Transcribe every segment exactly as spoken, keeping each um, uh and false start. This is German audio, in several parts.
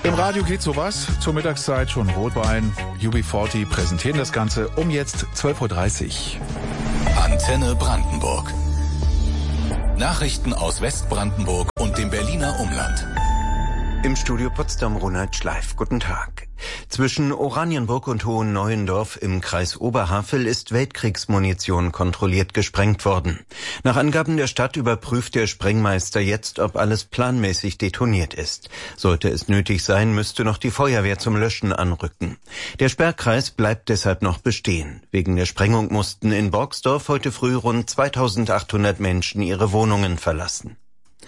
Im Radio geht sowas. Zur Mittagszeit schon Rotwein. U B vierzig präsentieren das Ganze um jetzt zwölf Uhr dreißig. Antenne Brandenburg. Nachrichten aus Westbrandenburg und dem Berliner Umland. Im Studio Potsdam Ronald Schleif. Guten Tag. Zwischen Oranienburg und Hohenneuendorf im Kreis Oberhavel ist Weltkriegsmunition kontrolliert gesprengt worden. Nach Angaben der Stadt überprüft der Sprengmeister jetzt, ob alles planmäßig detoniert ist. Sollte es nötig sein, müsste noch die Feuerwehr zum Löschen anrücken. Der Sperrkreis bleibt deshalb noch bestehen. Wegen der Sprengung mussten in Borgsdorf heute früh rund zweitausendachthundert Menschen ihre Wohnungen verlassen.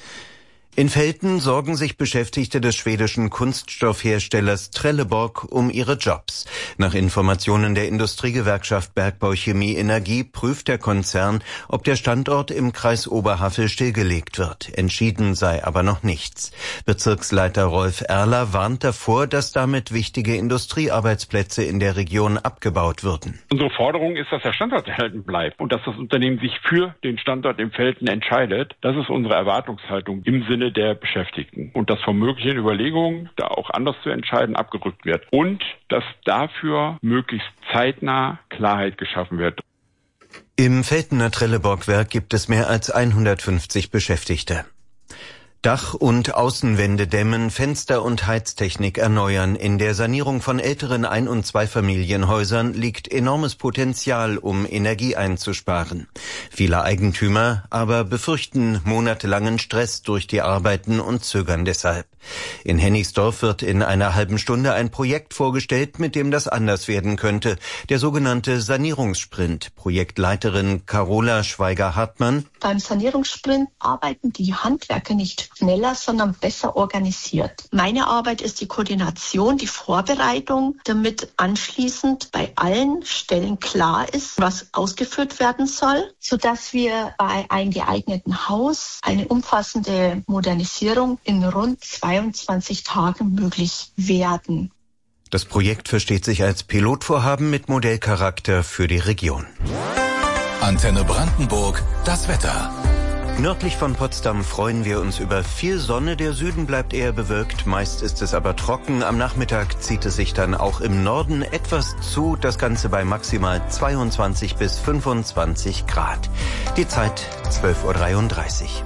In Velten sorgen sich Beschäftigte des schwedischen Kunststoffherstellers Trelleborg um ihre Jobs. Nach Informationen der Industriegewerkschaft Bergbau Chemie Energie prüft der Konzern, ob der Standort im Kreis Oberhavel stillgelegt wird. Entschieden sei aber noch nichts. Bezirksleiter Rolf Erler warnt davor, dass damit wichtige Industriearbeitsplätze in der Region abgebaut würden. Unsere Forderung ist, dass der Standort erhalten bleibt und dass das Unternehmen sich für den Standort im Velten entscheidet. Das ist unsere Erwartungshaltung im Sinne der Beschäftigten. Und dass von möglichen Überlegungen, da auch anders zu entscheiden, abgerückt wird. Und dass dafür möglichst zeitnah Klarheit geschaffen wird. Im Veltener Trelleborg-Werk gibt es mehr als hundertfünfzig Beschäftigte. Dach- und Außenwände dämmen, Fenster- und Heiztechnik erneuern. In der Sanierung von älteren Ein- und Zweifamilienhäusern liegt enormes Potenzial, um Energie einzusparen. Viele Eigentümer aber befürchten monatelangen Stress durch die Arbeiten und zögern deshalb. In Hennigsdorf wird in einer halben Stunde ein Projekt vorgestellt, mit dem das anders werden könnte. Der sogenannte Sanierungssprint. Projektleiterin Carola Schweiger-Hartmann. Beim Sanierungssprint arbeiten die Handwerker nicht schneller, sondern besser organisiert. Meine Arbeit ist die Koordination, die Vorbereitung, damit anschließend bei allen Stellen klar ist, was ausgeführt werden soll, sodass wir bei einem geeigneten Haus eine umfassende Modernisierung in rund zweiundzwanzig Tagen möglich werden. Das Projekt versteht sich als Pilotvorhaben mit Modellcharakter für die Region. Antenne Brandenburg, das Wetter. Nördlich von Potsdam freuen wir uns über viel Sonne. Der Süden bleibt eher bewölkt, meist ist es aber trocken. Am Nachmittag zieht es sich dann auch im Norden etwas zu. Das Ganze bei maximal zweiundzwanzig bis fünfundzwanzig Grad. Die Zeit zwölf Uhr dreiunddreißig.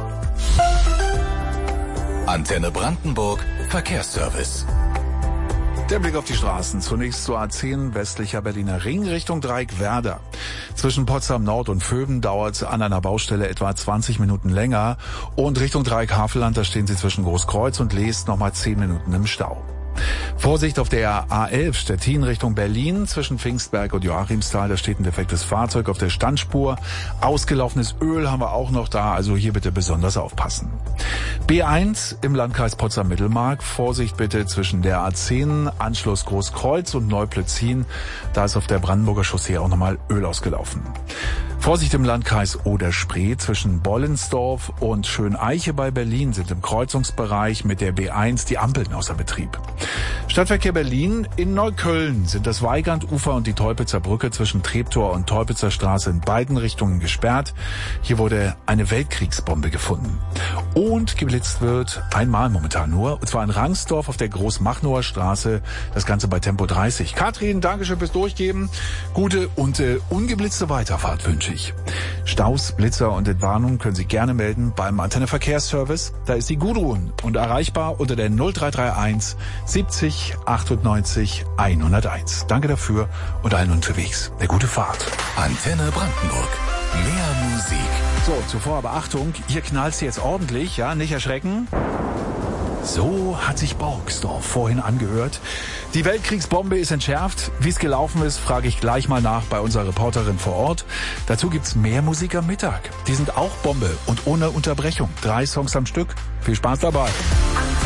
Antenne Brandenburg, Verkehrsservice. Der Blick auf die Straßen. Zunächst zur A zehn westlicher Berliner Ring Richtung Dreieck-Werder. Zwischen Potsdam Nord und Vöben dauert es an einer Baustelle etwa zwanzig Minuten länger. Und Richtung Dreieck-Havelland, da stehen Sie zwischen Großkreuz und Leest nochmal zehn Minuten im Stau. Vorsicht auf der A elf Stettin Richtung Berlin. Zwischen Pfingstberg und Joachimsthal, da steht ein defektes Fahrzeug auf der Standspur. Ausgelaufenes Öl haben wir auch noch da, also hier bitte besonders aufpassen. B eins im Landkreis Potsdam-Mittelmark. Vorsicht bitte zwischen der A zehn, Anschluss Großkreuz und Neuplötzin. Da ist auf der Brandenburger Chaussee auch nochmal Öl ausgelaufen. Vorsicht im Landkreis Oder-Spree. Zwischen Bollensdorf und Schöneiche bei Berlin sind im Kreuzungsbereich mit der B eins die Ampeln außer Betrieb. Stadtverkehr Berlin. In Neukölln sind das Weigandufer und die Teupitzer Brücke zwischen Treptower und Teupitzer Straße in beiden Richtungen gesperrt. Hier wurde eine Weltkriegsbombe gefunden. Und geblitzt wird einmal momentan nur, und zwar in Rangsdorf auf der Großmachnower Straße. Das Ganze bei Tempo dreißig. Katrin, Dankeschön fürs Durchgeben. Gute und äh, ungeblitzte Weiterfahrt wünsche ich. Staus, Blitzer und Entwarnung können Sie gerne melden beim Antenne Verkehrsservice. Da ist die Gudrun und erreichbar unter der null drei drei eins siebzig achtundneunzig hunderteins. Danke dafür und allen unterwegs. Eine gute Fahrt. Antenne Brandenburg. Mehr Musik. So, zuvor aber Achtung, hier knallt's jetzt ordentlich, ja, nicht erschrecken. So hat sich Borgsdorf vorhin angehört. Die Weltkriegsbombe ist entschärft. Wie es gelaufen ist, frage ich gleich mal nach bei unserer Reporterin vor Ort. Dazu gibt's mehr Musik am Mittag. Die sind auch Bombe und ohne Unterbrechung. Drei Songs am Stück. Viel Spaß dabei.